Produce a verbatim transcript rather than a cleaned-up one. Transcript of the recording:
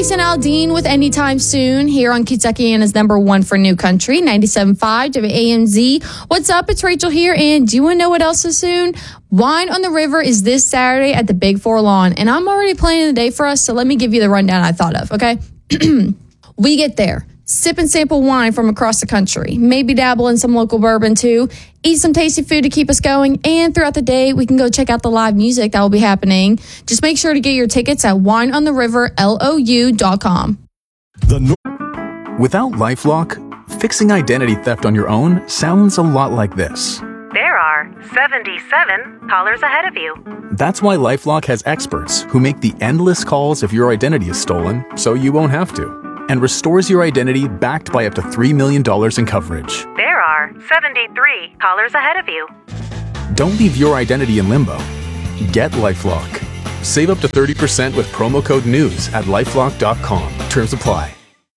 Jason Aldean with Anytime Soon here on Kentuckiana's number one for new country, ninety-seven point five W A M Z. What's up? It's Rachel here, and do you want to know what else is soon? Wine on the River is this Saturday at the Big Four Lawn, and I'm already planning the day for us, so let me give you the rundown I thought of, okay? We get there, sip and sample wine from across the country, maybe dabble in some local bourbon too, eat some tasty food to keep us going, and throughout the day, we can go check out the live music that will be happening. Just make sure to get your tickets at wine on the river lou dot com. The no- Without LifeLock, fixing identity theft on your own sounds a lot like this. There are seventy-seven callers ahead of you. That's why LifeLock has experts who make the endless calls if your identity is stolen, so you won't have to, and restores your identity backed by up to three million dollars in coverage. There are seventy-three callers ahead of you. Don't leave your identity in limbo. Get LifeLock. Save up to thirty percent with promo code NEWS at lifelock dot com. Terms apply.